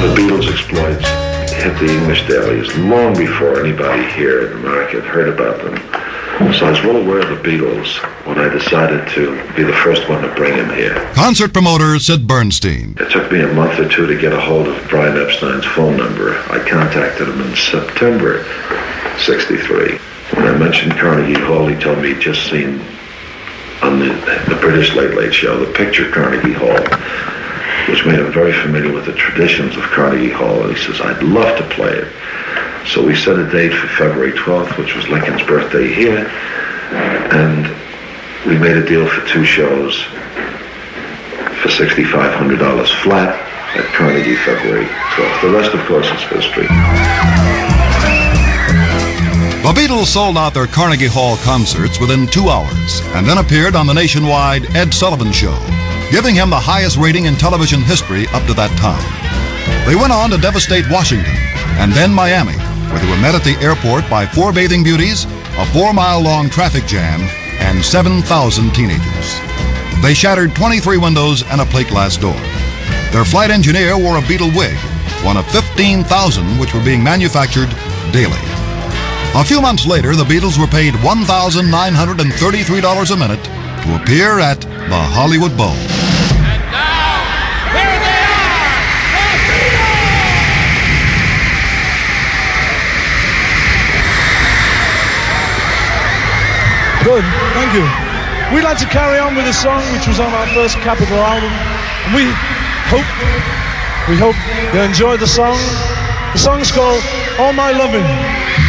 The Beatles exploits hit the English dailies long before anybody here in America had heard about them. So I was well aware of the Beatles when I decided to be the first one to bring him here. Concert promoter Sid Bernstein. It took me a month or two to get a hold of Brian Epstein's phone number. I contacted him in September '63. When I mentioned Carnegie Hall, he told me he'd just seen on the British Late Late Show the picture Carnegie Hall, which made him very familiar with the traditions of Carnegie Hall. And he says, I'd love to play it. So we set a date for February 12th, which was Lincoln's birthday here, and we made a deal for 2 shows for $6,500 flat at Carnegie February 12th. The rest, of course, is history. The Beatles sold out their Carnegie Hall concerts within 2 hours and then appeared on the nationwide Ed Sullivan Show, giving him the highest rating in television history up to that time. They went on to devastate Washington and then Miami, where they were met at the airport by 4 bathing beauties, a 4-mile-long traffic jam, and 7,000 teenagers. They shattered 23 windows and a plate glass door. Their flight engineer wore a Beatle wig, one of 15,000 which were being manufactured daily. A few months later, the Beatles were paid $1,933 a minute to appear at the Hollywood Bowl. And now, here they are, the Beatles! Good, thank you. We'd like to carry on with a song which was on our first Capitol album. And we hope you enjoyed the song. The song's called All My Lovin'.